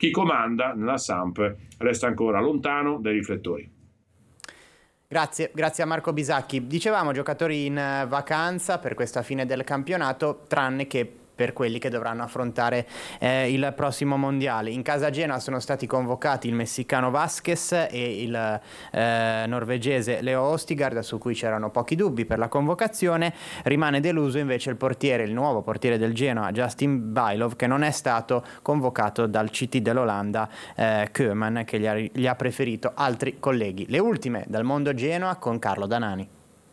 chi comanda nella Samp resta ancora lontano dai riflettori. Grazie a Marco Bisacchi. Dicevamo giocatori in vacanza per questa fine del campionato, tranne che per quelli che dovranno affrontare il prossimo mondiale. In casa Genoa sono stati convocati il messicano Vasquez e il norvegese Leo Ostigard, su cui c'erano pochi dubbi per la convocazione. Rimane deluso invece il nuovo portiere del Genoa, Justin Bijlow, che non è stato convocato dal CT dell'Olanda, Koeman, che gli ha preferito altri colleghi. Le ultime dal mondo Genoa con Carlo Danani.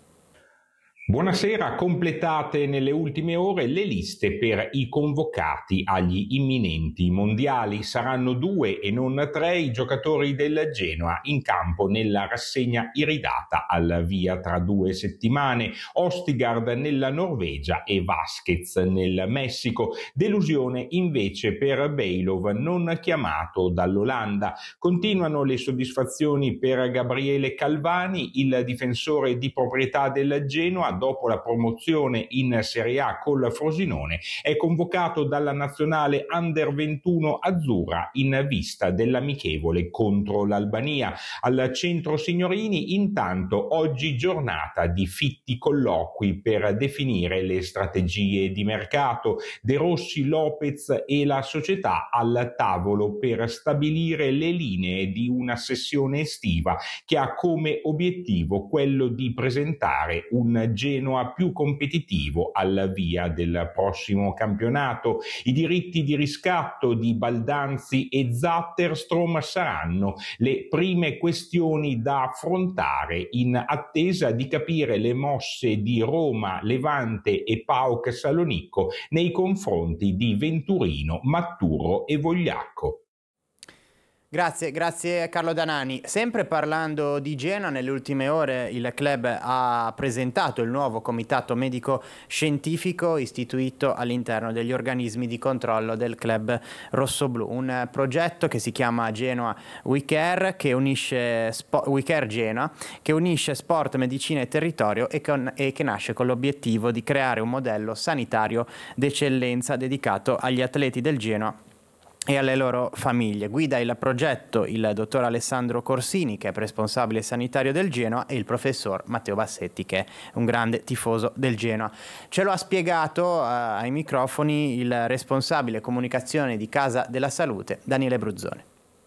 Buonasera, completate nelle ultime ore le liste per i convocati agli imminenti mondiali. Saranno 2 e non 3 i giocatori del Genoa in campo nella rassegna iridata al via tra 2 settimane. Ostigard nella Norvegia e Vasquez nel Messico. Delusione invece per Bijlow, non chiamato dall'Olanda. Continuano le soddisfazioni per Gabriele Calvani, il difensore di proprietà del Genoa. Dopo la promozione in Serie A col Frosinone, è convocato dalla nazionale Under 21 azzurra in vista dell'amichevole contro l'Albania. Al centro signorini, intanto, oggi giornata di fitti colloqui per definire le strategie di mercato. De Rossi, Lopez e la società al tavolo per stabilire le linee di una sessione estiva che ha come obiettivo quello di presentare un Genoa più competitivo alla via del prossimo campionato. I diritti di riscatto di Baldanzi e Zatterstrom saranno le prime questioni da affrontare in attesa di capire le mosse di Roma, Levante e PAOK Salonicco nei confronti di Venturino, Matturo e Vogliacco. Grazie Carlo Danani. Sempre parlando di Genoa, nelle ultime ore il club ha presentato il nuovo comitato medico scientifico istituito all'interno degli organismi di controllo del club rossoblù, un progetto che si chiama Genoa WeCare, che unisce WeCare Genoa, che unisce sport, medicina e territorio e che nasce con l'obiettivo di creare un modello sanitario d'eccellenza dedicato agli atleti del Genoa e alle loro famiglie. Guida il progetto il dottor Alessandro Corsini, che è responsabile sanitario del Genoa, e il professor Matteo Bassetti, che è un grande tifoso del Genoa. Ce lo ha spiegato ai microfoni il responsabile comunicazione di Casa della Salute, Daniele Bruzzone.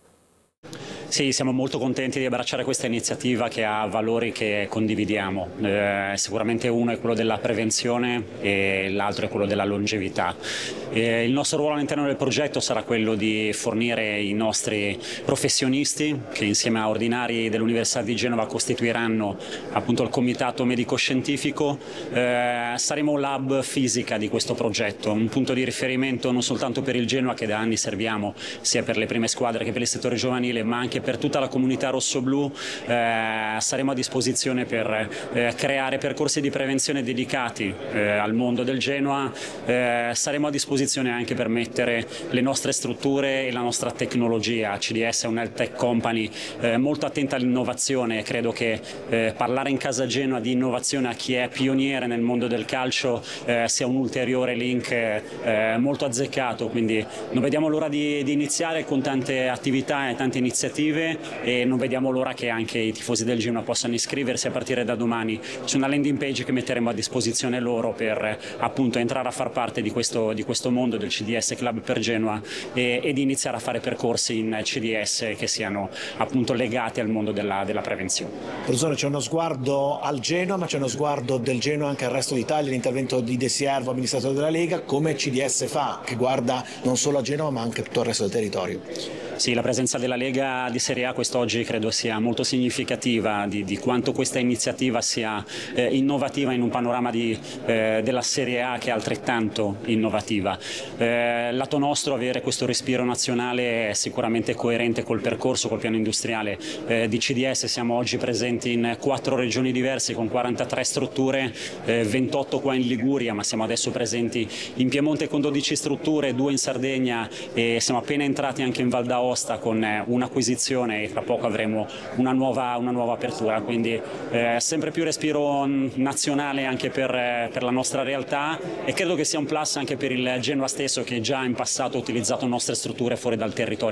Sì, siamo molto contenti di abbracciare questa iniziativa che ha valori che condividiamo. Sicuramente uno è quello della prevenzione e l'altro è quello della longevità. Il nostro ruolo all'interno del progetto sarà quello di fornire i nostri professionisti, che insieme a ordinari dell'Università di Genova costituiranno appunto il comitato medico-scientifico. Saremo l'hub fisica di questo progetto, un punto di riferimento non soltanto per il Genoa, che da anni serviamo sia per le prime squadre che per il settore giovanile, ma anche per tutta la comunità rossoblù. Saremo a disposizione per creare percorsi di prevenzione dedicati al mondo del Genoa. Saremo a disposizione anche per mettere le nostre strutture e la nostra tecnologia. CDS è un health tech company molto attenta all'innovazione. Credo che parlare in Casa Genoa di innovazione a chi è pioniere nel mondo del calcio sia un ulteriore link molto azzeccato, quindi non vediamo l'ora di iniziare con tante attività e tante iniziative, e non vediamo l'ora che anche i tifosi del Genoa possano iscriversi a partire da domani su una landing page che metteremo a disposizione loro per appunto entrare a far parte di questo mondo del CDS Club per Genoa e di iniziare a fare percorsi in CDS che siano appunto legati al mondo della prevenzione. Professore, c'è uno sguardo al Genoa, ma c'è uno sguardo del Genoa anche al resto d'Italia, l'intervento di De Siervo, amministratore della Lega, come CDS fa, che guarda non solo a Genova ma anche tutto il resto del territorio. Sì, la presenza della Lega di Serie A quest'oggi credo sia molto significativa di quanto questa iniziativa sia innovativa in un panorama della Serie A che è altrettanto innovativa. Lato nostro, avere questo respiro nazionale è sicuramente coerente col percorso, col piano industriale di CDS. Siamo oggi presenti in 4 regioni diverse con 43 strutture, 28 qua in Liguria, ma siamo adesso presenti in Piemonte con 12 strutture, 2 in Sardegna, e siamo appena entrati anche in Val d'Aosta con un'acquisizione, e tra poco avremo una nuova apertura, quindi sempre più respiro nazionale anche per la nostra realtà, e credo che sia un plus anche per il Genoa stesso, che già in passato ha utilizzato nostre strutture fuori dal territorio.